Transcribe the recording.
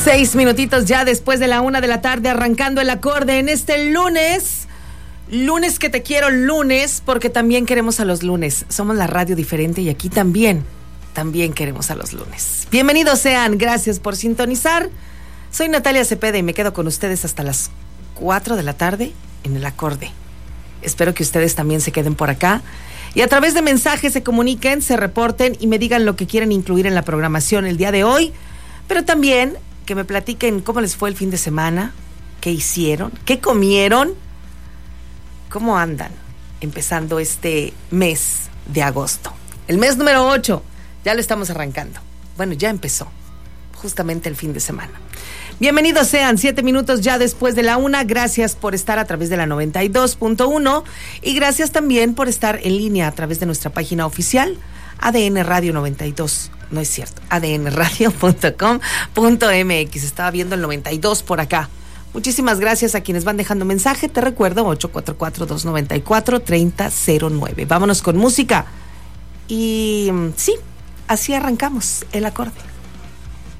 6 minutitos ya después de la 1 de la tarde, arrancando el acorde en este lunes que te quiero lunes, porque también queremos a los lunes. Somos la radio diferente y aquí también queremos a los lunes. Bienvenidos sean, gracias por sintonizar. Soy Natalia Cepeda y me quedo con ustedes hasta las 4 de la tarde en el acorde. Espero que ustedes también se queden por acá y a través de mensajes se comuniquen, se reporten y me digan lo que quieren incluir en la programación el día de hoy, pero también que me platiquen cómo les fue el fin de semana, qué hicieron, qué comieron, cómo andan empezando este mes de agosto. El mes número 8, ya lo estamos arrancando. Bueno, ya empezó justamente el fin de semana. Bienvenidos sean, 7 minutos ya después de la 1. Gracias por estar a través de la 92.1 y gracias también por estar en línea a través de nuestra página oficial, ADN Radio 92. No es cierto, adnradio.com.mx. Estaba viendo el 92 por acá. Muchísimas gracias a quienes van dejando mensaje. Te recuerdo, 844-294-3009. Vámonos con música. Y sí, así arrancamos el acorde.